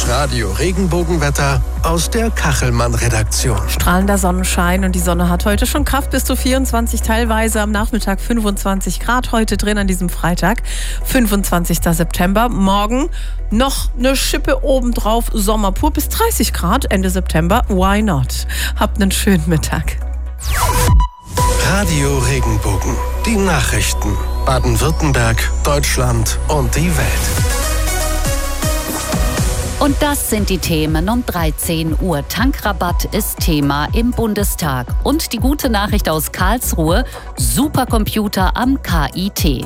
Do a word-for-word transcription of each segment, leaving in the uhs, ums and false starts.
Das Radio-Regenbogenwetter aus der Kachelmann-Redaktion. Strahlender Sonnenschein und die Sonne hat heute schon Kraft bis zu vierundzwanzig, teilweise am Nachmittag fünfundzwanzig Grad heute drin an diesem Freitag, fünfundzwanzigster September. Morgen noch eine Schippe obendrauf, Sommer pur bis dreißig Grad Ende September. Why not? Habt einen schönen Mittag. Radio Regenbogen, die Nachrichten. Baden-Württemberg, Deutschland und die Welt. Und das sind die Themen um dreizehn Uhr. Tankrabatt ist Thema im Bundestag. Und die gute Nachricht aus Karlsruhe: Supercomputer am K I T.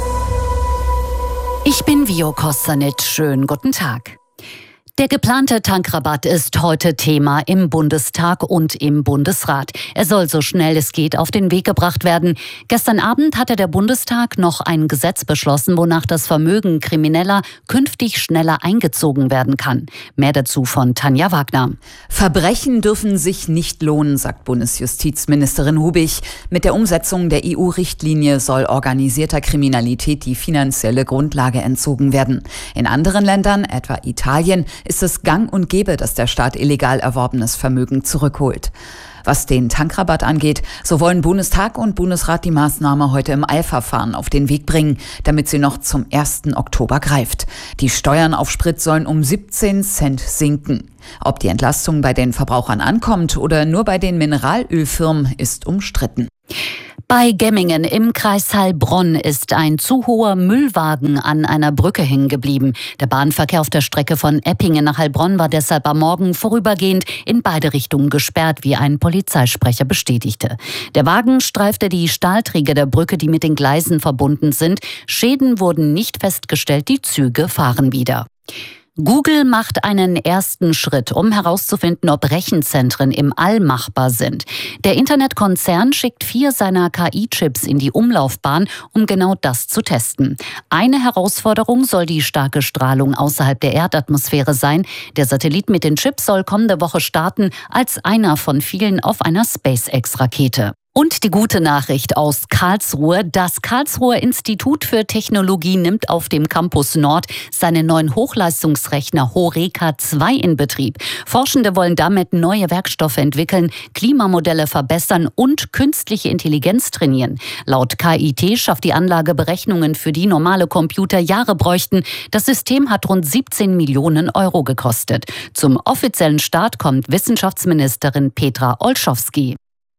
Ich bin Vio Kostanic. Schönen guten Tag. Der geplante Tankrabatt ist heute Thema im Bundestag und im Bundesrat. Er soll so schnell es geht auf den Weg gebracht werden. Gestern Abend hatte der Bundestag noch ein Gesetz beschlossen, wonach das Vermögen Krimineller künftig schneller eingezogen werden kann. Mehr dazu von Tanja Wagner. Verbrechen dürfen sich nicht lohnen, sagt Bundesjustizministerin Hubig. Mit der Umsetzung der E U-Richtlinie soll organisierter Kriminalität die finanzielle Grundlage entzogen werden. In anderen Ländern, etwa Italien, ist es gang und gäbe, dass der Staat illegal erworbenes Vermögen zurückholt. Was den Tankrabatt angeht, so wollen Bundestag und Bundesrat die Maßnahme heute im Eilverfahren auf den Weg bringen, damit sie noch zum ersten Oktober greift. Die Steuern auf Sprit sollen um siebzehn Cent sinken. Ob die Entlastung bei den Verbrauchern ankommt oder nur bei den Mineralölfirmen, ist umstritten. Bei Gemmingen im Kreis Heilbronn ist ein zu hoher Müllwagen an einer Brücke hängen geblieben. Der Bahnverkehr auf der Strecke von Eppingen nach Heilbronn war deshalb am Morgen vorübergehend in beide Richtungen gesperrt, wie ein Polizeisprecher bestätigte. Der Wagen streifte die Stahlträger der Brücke, die mit den Gleisen verbunden sind. Schäden wurden nicht festgestellt, die Züge fahren wieder. Google macht einen ersten Schritt, um herauszufinden, ob Rechenzentren im All machbar sind. Der Internetkonzern schickt vier seiner K I-Chips in die Umlaufbahn, um genau das zu testen. Eine Herausforderung soll die starke Strahlung außerhalb der Erdatmosphäre sein. Der Satellit mit den Chips soll kommende Woche starten, als einer von vielen auf einer SpaceX-Rakete. Und die gute Nachricht aus Karlsruhe: Das Karlsruher Institut für Technologie nimmt auf dem Campus Nord seinen neuen Hochleistungsrechner Horeca zwei in Betrieb. Forschende wollen damit neue Werkstoffe entwickeln, Klimamodelle verbessern und künstliche Intelligenz trainieren. Laut K I T schafft die Anlage Berechnungen, für die normale Computer Jahre bräuchten. Das System hat rund siebzehn Millionen Euro gekostet. Zum offiziellen Start kommt Wissenschaftsministerin Petra Olschowski.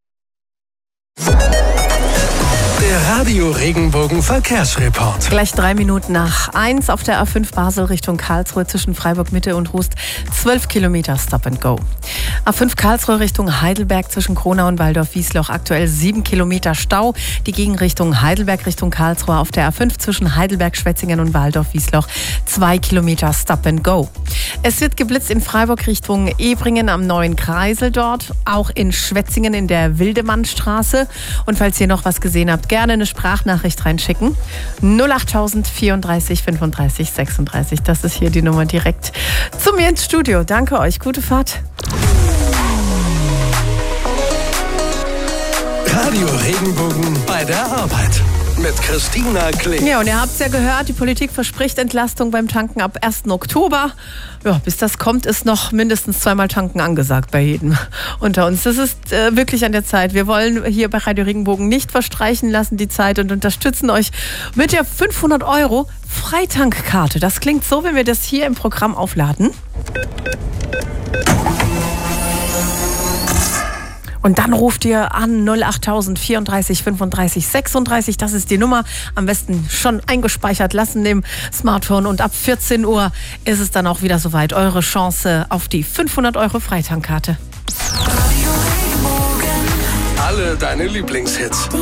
Der Radio Regenbogen Verkehrsreport. Gleich drei Minuten nach eins auf der A fünf Basel Richtung Karlsruhe zwischen Freiburg Mitte und Rust. zwölf Kilometer Stop and Go. A fünf Karlsruhe Richtung Heidelberg zwischen Kronau und Waldorf-Wiesloch. Aktuell sieben Kilometer Stau. Die Gegenrichtung Heidelberg Richtung Karlsruhe auf der A fünf zwischen Heidelberg, Schwetzingen und Waldorf-Wiesloch. zwei Kilometer Stop and Go. Es wird geblitzt in Freiburg Richtung Ebringen am Neuen Kreisel dort. Auch in Schwetzingen in der Wildemannstraße. Und falls ihr noch was gesehen habt, gerne eine Sprachnachricht reinschicken. null achttausend vierunddreißig fünfunddreißig sechsunddreißig. Das ist hier die Nummer direkt zu mir ins Studio. Danke euch. Gute Fahrt. Radio Regenbogen bei der Arbeit. Mit Christina Kling. Ja, und ihr habt es ja gehört, die Politik verspricht Entlastung beim Tanken ab ersten Oktober. Ja, bis das kommt, ist noch mindestens zweimal Tanken angesagt bei jedem unter uns. Das ist äh, wirklich an der Zeit. Wir wollen hier bei Radio Regenbogen nicht verstreichen lassen die Zeit und unterstützen euch mit der fünfhundert Euro Freitankkarte. Das klingt so, wenn wir das hier im Programm aufladen. Und dann ruft ihr an null achttausend vierunddreißig fünfunddreißig sechsunddreißig. Das ist die Nummer. Am besten schon eingespeichert lassen im Smartphone. Und ab vierzehn Uhr ist es dann auch wieder soweit. Eure Chance auf die fünfhundert Euro Freitankkarte. Alle deine Lieblingshits.